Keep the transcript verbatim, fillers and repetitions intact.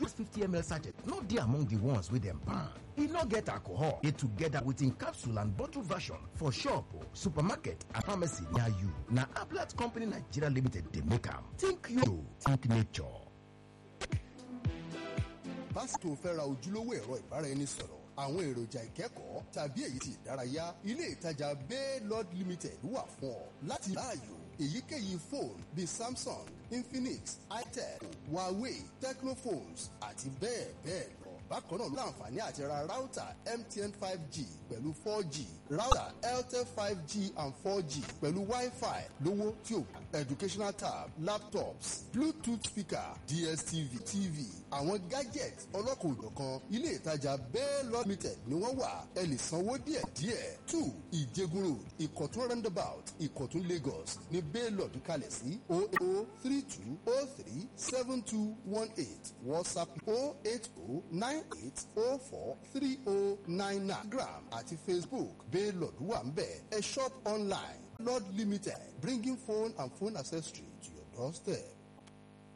fifty milliliters sachet no dey among the ones wey dem ban. E no get alcohol. E together with im capsule and bottle version for shop, supermarket and pharmacy near you. Na Ablat Company Nigeria Limited dey make am. Think you, think nature. Pásítọ̀ fẹ́ ra ojúlówó ẹ̀rọ ìbáraẹnisọ̀rọ̀, àwọn èròjà ìkẹ́kọ̀ọ́ tàbí èyí tí ìdárayá, ilé ìtajà Bay Lord Limited wà fún ọ láti láàyò èyíkéyìí fóònù bíi Samsung, Infinix, itel, Huawei, Tecnophones àti bẹ́ẹ̀ bẹ́ẹ̀ lọ. Bákan náà ló láǹfààní àti ra ráútà M T N five G pẹ̀lú four G, ráútà Airtel five G and four G pẹ̀lú Wi-Fi lówó tí ò kù, educational tab, laptops, Bluetooth speaker, D S T V, T V, àwọn gadgets ọlọ́kọ̀ òjọ̀kan ilé ìtajà Bay Lord Limited ni wọ́n wà. Ẹ lè sanwó díẹ̀díẹ̀. two Ìjẹ̀gùn Road, Ìkọ̀tún roundabout, Ìkọ̀tún Lagos ní Bay Lord kalẹ̀ sí zero eight zero three two zero three seven two one eight, WhatsApp zero eight zero nine eight zero four three zero nine nine, Gram àti Facebook Bay Lord wà ń bẹ̀. Ẹ shop online. Lord Limited, bringing phone and phone accessory to your doorstep.